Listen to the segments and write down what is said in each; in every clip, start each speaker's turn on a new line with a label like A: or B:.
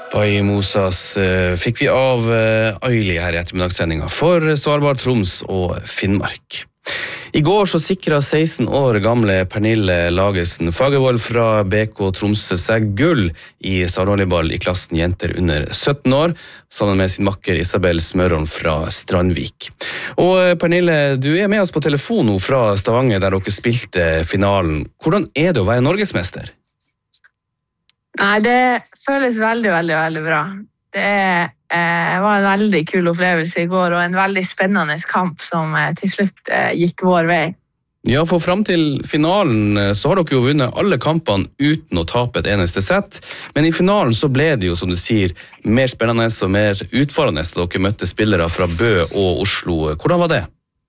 A: Pai Mosas fikk vi av Aili her I ettermiddagssendingen for Svalbard, Troms og Finnmark. I går så sikret 16 år gamle Pernille Lagesen Fagervoll fra BK Tromsø seg gull I slalomvolleyball I klassen jenter under 17 år, sammen med sin makker Isabel Smøron fra Strandvik. Og Pernille, du med oss på telefon nå fra Stavanger der dere spilte finalen. Hvordan det å være norgesmester?
B: Nei, det føles veldig bra. Det var en veldig kul opplevelse I går, og en veldig spennende kamp som til slutt gikk vår vei.
A: Ja, for frem til finalen så har dere jo vunnet alle kampene uten å tape et eneste sett, men I finalen så ble det jo, som du sier, mer spennende og mer utfordrende da dere møtte spillere fra Bø og Oslo. Hvordan var det?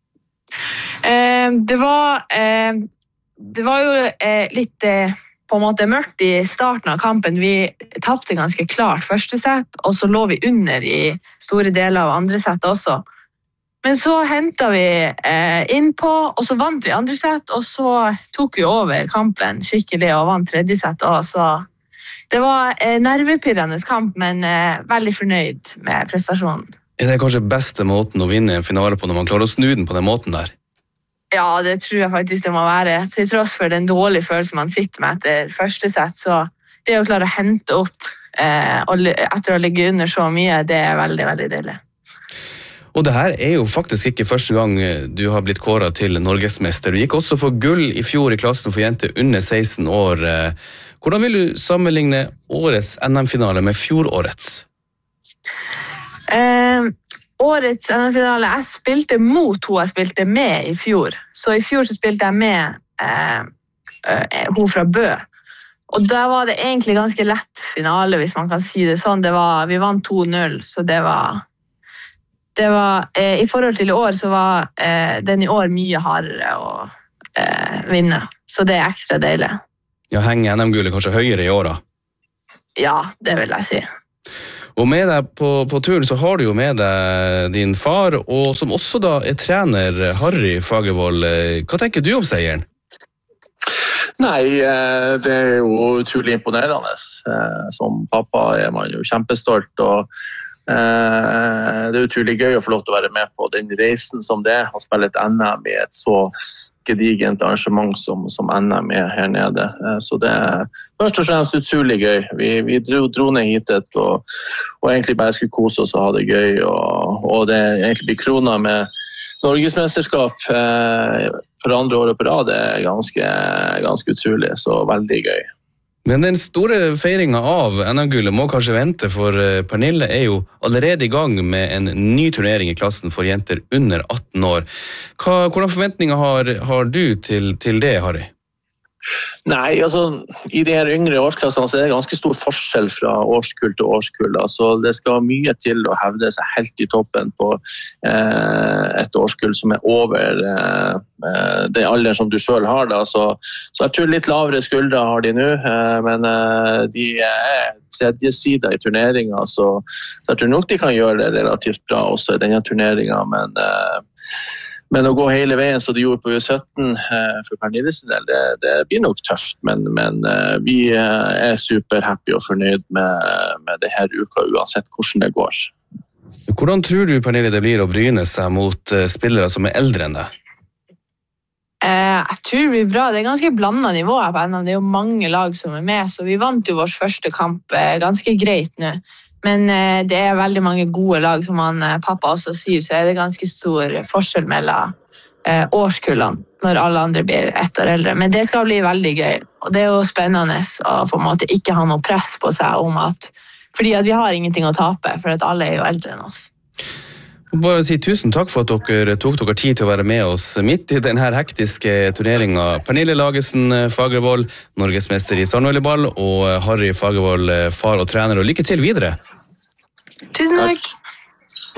B: Det var jo litt på en måte mørkt I starten av kampen. Vi tappte ganske klart første sett, og så lå vi under I store deler av andre sett også. Men så hentet vi innpå, og så vant vi andre sett, og så tok vi over kampen skikkelig og vant tredje sett også. Det var nervepirrende kamp, men veldig fornøyd med prestasjonen.
A: Det kanskje beste måten å vinne en finale på når man klarer å snu den på den måten der?
B: Ja, det tror jeg faktisk det må være. Til tross for den dårlige følelsen man sitter med etter første sett, så det å klare å hente opp etter å ligge under så mye, det veldig deilig.
A: Og det her jo faktisk ikke første gang du har blitt kåret til norgesmester. Du gikk også for gull I fjor I klassen for jenter under 16 år. Hvordan vil du sammenligne årets NM-finale med fjorårets?
B: Årets NM-finale, jeg spilte mot hun jeg spilte med I fjor. Så I fjor så spilte jeg med hun fra Bø. Og da var det egentlig ganske lett finale, hvis man kan si det sånn. Vi vant 2-0, så det var I forhold til I år så var den I år mye hardere å vinne. Så det ekstra deilig.
A: Ja, henger NM-gullet kanskje høyere I år da?
B: Ja, det vil jeg si.
A: Og med deg på turen så har du jo med deg din far, og som også da trener Harry Fagervoll. Hva tenker du om seieren?
C: Nei, det jo utrolig imponerende. Som pappa man jo kjempestolt, og det utrolig gøy å få lov til å være med på den reisen som det å spille et NM I et så gedigent arrangement som NM her nede. Så det først og fremst utrolig gøy. Vi dro ned hitet og egentlig bare skulle kose oss og ha det gøy, og det egentlig blir kronet med Norgesmesterskap for andre året på rad. Det ganske utrolig, så veldig gøy.
A: Men den store feiringen av NM-gullet må kanskje vente, for Pernille jo allerede I gang med en ny turnering I klassen for jenter under 18 år. Hvordan forventninger har du til det, Harry?
C: Nei, altså I de her yngre årsklassene så det ganske stor forskjell fra årskull til årskull. Altså, det skal mye til å hevde seg helt I toppen på et årskull som over det alderen som du selv har. Da. Så jeg tror litt lavere skuldre har de nå, men de tredje sida I turneringen, så jeg tror nok de kan gjøre det relativt bra også I denne turneringen, men å gå hele veien som de gjorde på U17 for Pernille sin del, det blir nok tøft, men vi superhappy og fornøyd med det her uka, uansett hvordan det går.
A: Hvordan tror du, Pernille, det blir å bryne seg mot spillere som eldre enn deg?
B: Jeg tror det blir bra. Det ganske blandet nivå her på NM. Det jo mange lag som med, så vi vant jo vår første kamp ganske greit nå. Men det veldig mange gode lag, som pappa også sier, så det ganske stor forskjell mellom årskullene når alle andre blir ett år eldre. Men det skal bli veldig gøy, og det jo spennende å på en måte ikke ha noe press på seg om fordi at vi har ingenting å tape, for at alle jo eldre enn oss.
A: Bare si tusen takk for at dere tok dere tid til å være med oss midt I denne hektiske turneringen. Pernille Lagesen Fagervoll, norgesmester I slalomvolleyball, og Harry Fagervoll, far og trener, og lykke til videre.
B: Tusen takk.